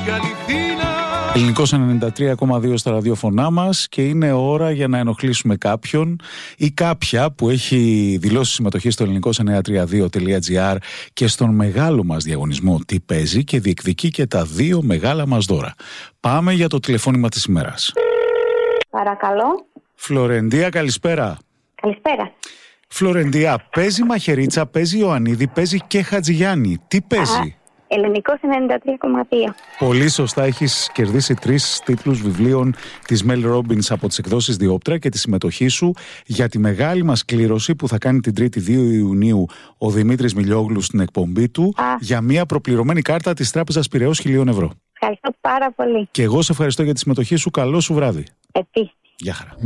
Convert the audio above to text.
Ελληνικός 93,2 στα ραδιόφωνά μας και είναι ώρα για να ενοχλήσουμε κάποιον ή κάποια που έχει δηλώσει συμμετοχή στο ελληνικός932.gr και στον μεγάλο μας διαγωνισμό Τι παίζει και διεκδικεί και τα δύο μεγάλα μας δώρα. Πάμε για το τηλεφώνημα της ημέρας. Παρακαλώ. Φλωρεντία, καλησπέρα. Καλησπέρα. Φλωρεντία, παίζει Μαχαιρίτσα, παίζει Ιωαννίδη, παίζει και Χατζηγιάννη. Τι παίζει? Ελληνικός 93,2. Πολύ σωστά, έχεις κερδίσει 3 τίτλους βιβλίων της Μέλ Ρόμπινς από τις εκδόσεις Διόπτρα και τη συμμετοχή σου για τη μεγάλη μας κλήρωση που θα κάνει την 3η 2 Ιουνίου ο Δημήτρης Μιλιόγλου στην εκπομπή του για μια προπληρωμένη κάρτα της Τράπεζας Πειραιώς 1.000 ευρώ. Ευχαριστώ πάρα πολύ. Και εγώ σε ευχαριστώ για τη συμμετοχή σου. Καλό σου βράδυ. Επίσης. Γεια χαρά.